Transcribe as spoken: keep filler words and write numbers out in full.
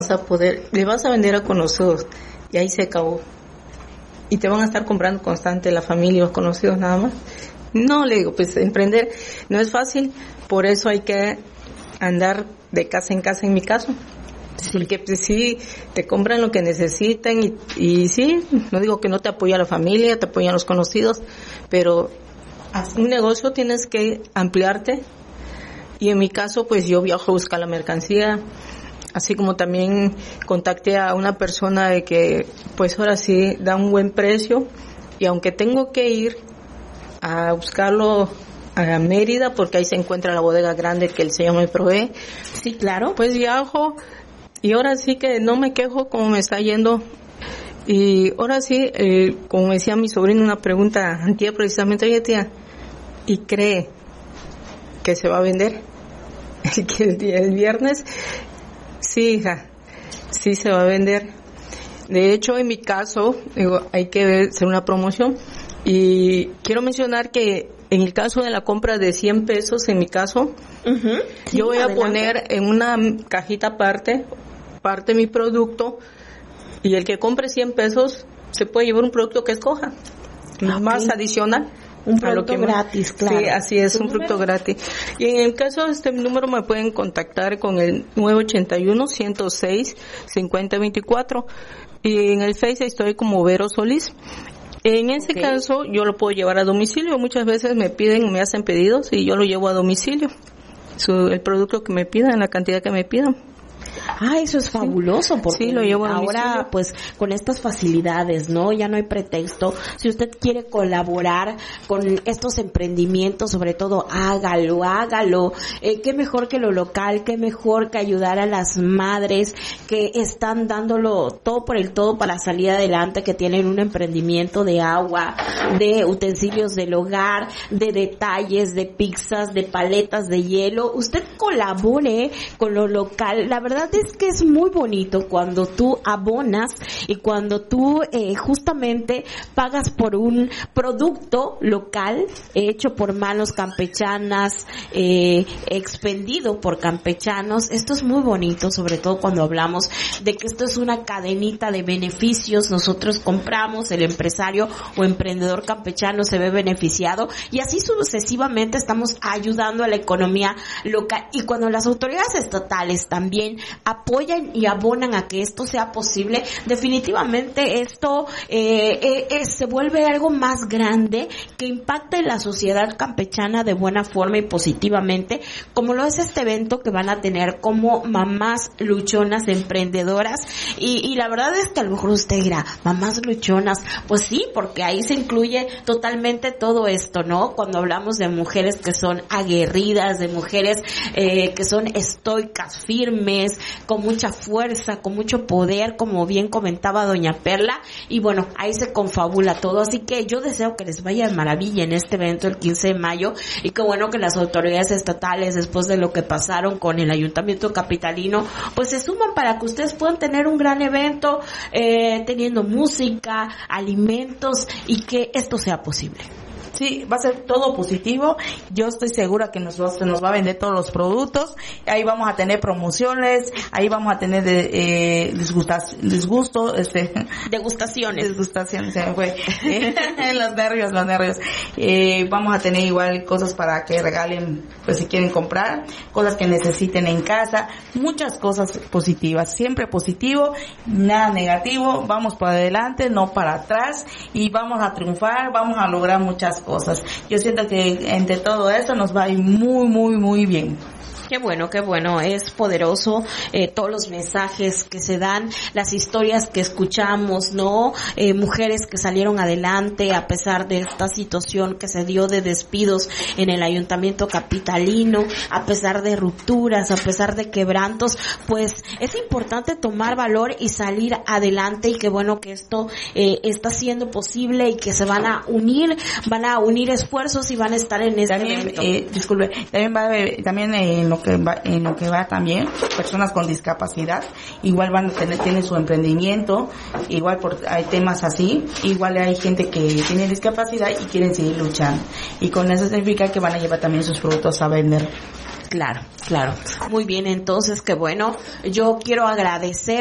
vas a poder, le vas a vender a conocidos y ahí se acabó. Y te van a estar comprando constante la familia y los conocidos nada más. No, le digo, pues emprender no es fácil, por eso hay que andar de casa en casa en mi caso. Sí. Porque pues sí, te compran lo que necesitan y, y sí, no digo que no te apoya la familia, te apoyan los conocidos, pero un negocio tienes que ampliarte. Y en mi caso, pues yo viajo a buscar la mercancía, así como también contacté a una persona de que, pues ahora sí, da un buen precio, y aunque tengo que ir a buscarlo a Mérida, porque ahí se encuentra la bodega grande que el señor me provee. Sí, claro. Pues viajo, y ahora sí que no me quejo como me está yendo. Y ahora sí, eh, como decía mi sobrino, una pregunta antier precisamente, oye tía, ¿y cree que se va a vender? que el, día, el viernes, sí, hija, sí se va a vender. De hecho, en mi caso, digo, hay que hacer una promoción. Y quiero mencionar que en el caso de la compra de cien pesos, en mi caso, uh-huh. sí, yo voy a adelante. Poner en una cajita aparte, parte de mi producto, y el que compre cien pesos se puede llevar un producto que escoja, okay. más adicional. Un producto gratis, claro. Sí, así es, un producto gratis. Y en el caso de este número me pueden contactar con el nueve ochenta y uno, ciento seis, cincuenta veinticuatro. Y en el Face estoy como Vero Solís. En ese okay. caso, yo lo puedo llevar a domicilio. Muchas veces me piden, me hacen pedidos y yo lo llevo a domicilio. Su, el producto que me pidan, la cantidad que me pidan. Ah, eso es fabuloso, porque sí, lo llevo a ahora domicilio. Pues con estas facilidades, ¿no? Ya no hay pretexto. Si usted quiere colaborar con estos emprendimientos, sobre todo hágalo, hágalo. Eh, qué mejor que lo local, qué mejor que ayudar a las madres que están dándolo todo por el todo para salir adelante, que tienen un emprendimiento de agua, de utensilios del hogar, de detalles, de pizzas, de paletas de hielo. Usted colabore con lo local. La verdad es que es muy bonito cuando tú abonas y cuando tú eh, justamente pagas por un producto local hecho por manos campechanas, eh, expendido por campechanos. Esto es muy bonito, sobre todo cuando hablamos de que esto es una cadenita de beneficios. Nosotros compramos, el empresario o emprendedor campechano se ve beneficiado y así sucesivamente estamos ayudando a la economía local. Y cuando las autoridades estatales también apoyan y abonan a que esto sea posible, definitivamente esto eh, eh, eh, se vuelve algo más grande que impacta en la sociedad campechana de buena forma y positivamente, como lo es este evento que van a tener como mamás luchonas emprendedoras. Y, y la verdad es que a lo mejor usted dirá, mamás luchonas, pues sí, porque ahí se incluye totalmente todo esto, ¿no? Cuando hablamos de mujeres que son aguerridas, de mujeres eh, que son estoicas, firmes, con mucha fuerza, con mucho poder, como bien comentaba doña Perla, y bueno, ahí se confabula todo, así que yo deseo que les vaya de maravilla en este evento el quince de mayo, y qué bueno que las autoridades estatales, después de lo que pasaron con el Ayuntamiento Capitalino, pues se suman para que ustedes puedan tener un gran evento, eh, teniendo música, alimentos, y que esto sea posible. Sí, va a ser todo positivo. Yo estoy segura que nos va, se nos va a vender todos los productos. Ahí vamos a tener promociones, ahí vamos a tener eh, disgustas, disgusto, este, degustaciones. Degustaciones, se me fue. los nervios, los nervios. Eh, vamos a tener igual cosas para que regalen, pues si quieren comprar, cosas que necesiten en casa, muchas cosas positivas, siempre positivo, nada negativo. Vamos para adelante, no para atrás, y vamos a triunfar, vamos a lograr muchas cosas. cosas. Yo siento que entre todo eso nos va a ir muy, muy, muy bien. Qué bueno, qué bueno, es poderoso eh, todos los mensajes que se dan, las historias que escuchamos, ¿no? Eh, mujeres que salieron adelante a pesar de esta situación que se dio de despidos en el Ayuntamiento Capitalino, a pesar de rupturas, a pesar de quebrantos, pues es importante tomar valor y salir adelante, y qué bueno que esto eh, está siendo posible y que se van a unir, van a unir esfuerzos y van a estar en este también, evento. Eh, disculpe, también va a haber, también en lo que va, en lo que va también personas con discapacidad, igual van a tener, tienen su emprendimiento, igual por, hay temas así, igual hay gente que tiene discapacidad y quieren seguir luchando, y con eso significa que van a llevar también sus productos a vender. Claro, claro. Muy bien, entonces, que bueno, yo quiero agradecer